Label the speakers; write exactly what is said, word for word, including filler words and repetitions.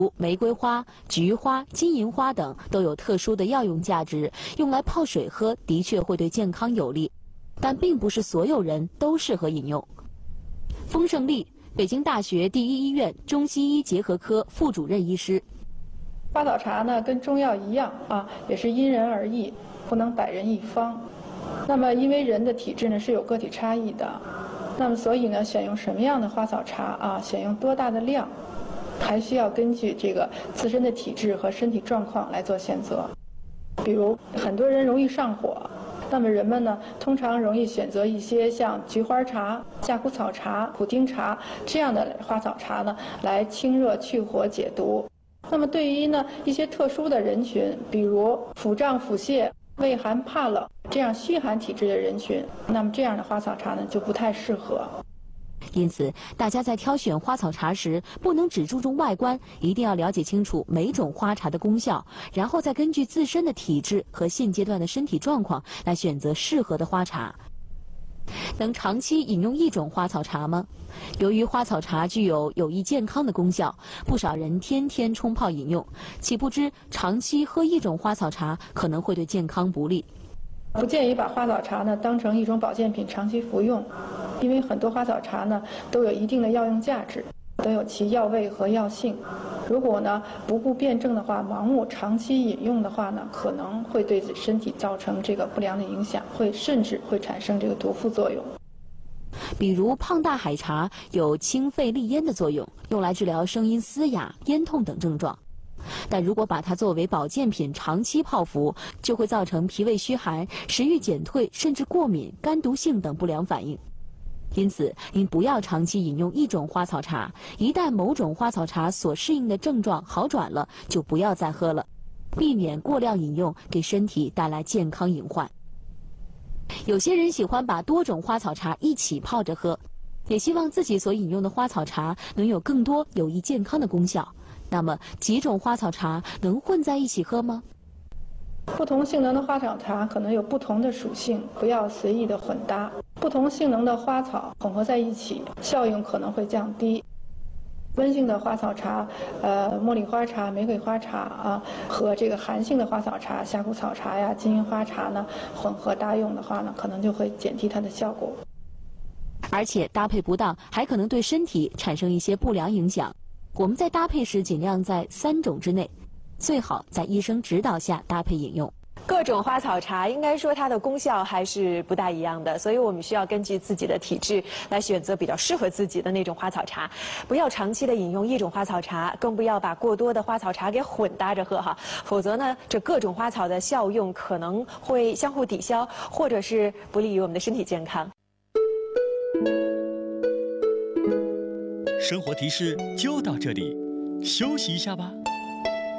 Speaker 1: 玫瑰花、菊花、金银花等都有特殊的药用价值，用来泡水喝的确会对健康有利，但并不是所有人都适合饮用。丰胜利，北京大学第一医院中西医结合科副主任医师。
Speaker 2: 花草茶呢，跟中药一样啊，也是因人而异，不能百人一方。那么，因为人的体质呢是有个体差异的，那么所以呢，选用什么样的花草茶啊，选用多大的量，还需要根据这个自身的体质和身体状况来做选择。比如，很多人容易上火，那么人们呢，通常容易选择一些像菊花茶、夏枯草茶、普丁茶这样的花草茶呢，来清热去火解毒。那么对于呢一些特殊的人群，比如腹胀腹泻、畏寒怕冷这样虚寒体质的人群，那么这样的花草茶呢就不太适合。
Speaker 1: 因此，大家在挑选花草茶时，不能只注重外观，一定要了解清楚每种花茶的功效，然后再根据自身的体质和现阶段的身体状况来选择适合的花茶。能长期饮用一种花草茶吗？由于花草茶具有有益健康的功效，不少人天天冲泡饮用，岂不知长期喝一种花草茶可能会对健康不利。
Speaker 2: 不建议把花草茶呢当成一种保健品长期服用，因为很多花草茶呢都有一定的药用价值，都有其药味和药性。如果呢不顾辩证的话，盲目长期饮用的话呢，可能会对身体造成这个不良的影响，会甚至会产生这个毒副作用。
Speaker 1: 比如胖大海茶有清肺利咽的作用，用来治疗声音嘶哑、咽痛等症状。但如果把它作为保健品长期泡服，就会造成脾胃虚寒、食欲减退，甚至过敏、肝毒性等不良反应。因此，您不要长期饮用一种花草茶，一旦某种花草茶所适应的症状好转了，就不要再喝了，避免过量饮用给身体带来健康隐患。有些人喜欢把多种花草茶一起泡着喝，也希望自己所饮用的花草茶能有更多有益健康的功效。那么，几种花草茶能混在一起喝吗？
Speaker 2: 不同性能的花草茶可能有不同的属性，不要随意的混搭。不同性能的花草混合在一起，效用可能会降低。温性的花草茶，呃，茉莉花茶、玫瑰花茶啊，和这个寒性的花草茶，夏枯草茶呀、金银花茶呢，混合搭用的话呢，可能就会减低它的效果。
Speaker 1: 而且搭配不当，还可能对身体产生一些不良影响。我们在搭配时尽量在三种之内，最好在医生指导下搭配饮用。
Speaker 3: 各种花草茶应该说它的功效还是不大一样的，所以我们需要根据自己的体质来选择比较适合自己的那种花草茶，不要长期的饮用一种花草茶，更不要把过多的花草茶给混搭着喝哈，否则呢，这各种花草的效用可能会相互抵消，或者是不利于我们的身体健康。
Speaker 4: 生活提示就到这里，休息一下吧。